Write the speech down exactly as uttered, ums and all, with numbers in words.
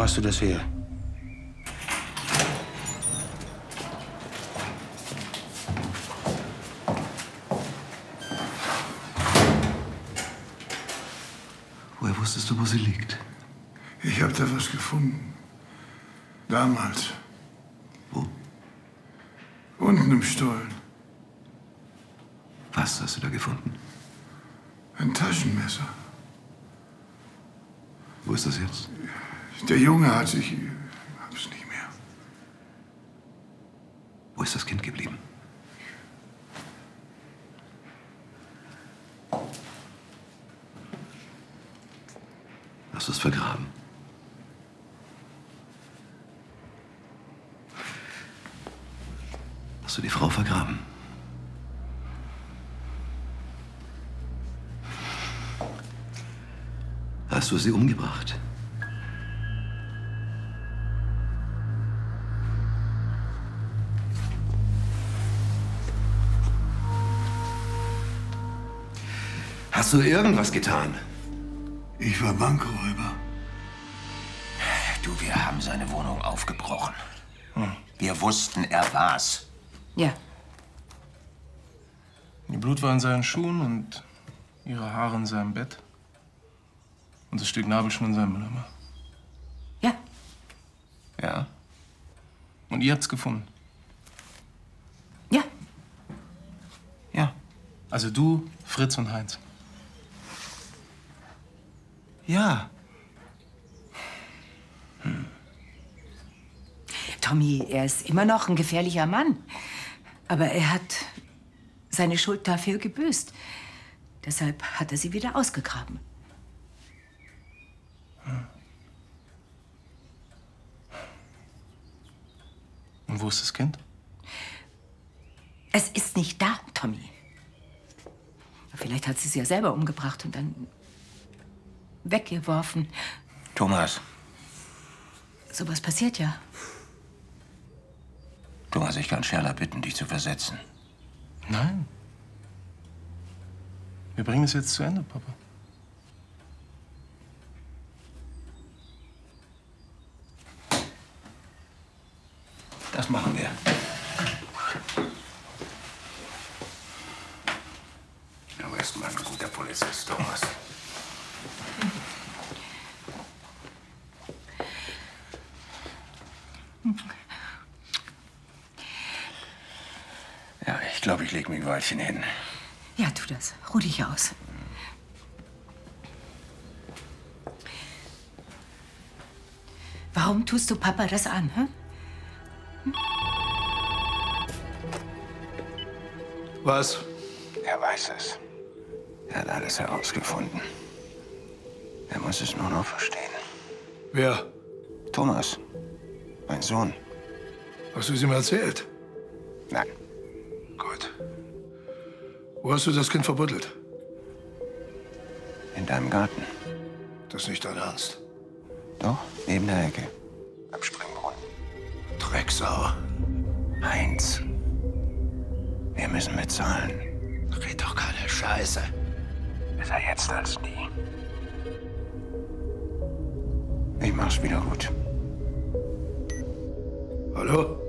hast du das her? Woher wusstest du, wo sie liegt? Ich habe da was gefunden. Damals. Wo? Unten im Stollen. Was hast du da gefunden? Ein Taschenmesser. Wo ist das jetzt? Der Junge hat sich... Ich hab's nicht mehr. Wo ist das Kind geblieben? Hast du es vergraben? Hast du die Frau vergraben? Hast du sie umgebracht? Hast du irgendwas getan? Ich war Bankräuber. Du, wir haben seine Wohnung aufgebrochen. Wir wussten, er war's. Ja. Ihr Blut war in seinen Schuhen und ihre Haare in seinem Bett. Und das Stück Nabelschnur in seinem Mülleimer. Ja. Ja. Und ihr habt's gefunden? Ja. Ja. Also du, Fritz und Heinz. Ja. Hm. Tommy, er ist immer noch ein gefährlicher Mann. Aber er hat seine Schuld dafür gebüßt. Deshalb hat er sie wieder ausgegraben. Hm. Und wo ist das Kind? Es ist nicht da, Tommy. Vielleicht hat sie es ja selber umgebracht und dann weggeworfen. Thomas. Sowas passiert ja. Thomas, ich kann Sherla bitten, dich zu versetzen. Nein. Wir bringen es jetzt zu Ende, Papa. Das machen wir. Du bist mal ein guter Polizist, Thomas. Ja, ich glaube, ich lege mich ein Weilchen hin. Ja, tu das. Ruh dich aus. Warum tust du Papa das an, hä? Hm? Was? Er weiß es. Er hat alles herausgefunden. Er muss es nur noch verstehen. Wer? Thomas. Mein Sohn. Hast du es ihm erzählt? Nein. Gut. Wo hast du das Kind verbuddelt? In deinem Garten. Das ist nicht dein Ernst. Doch, neben der Ecke. Am Springbrunnen. Drecksau. Heinz. Wir müssen bezahlen. Red doch keine Scheiße. Besser jetzt als nie. Ich mach's wieder gut. Hallo?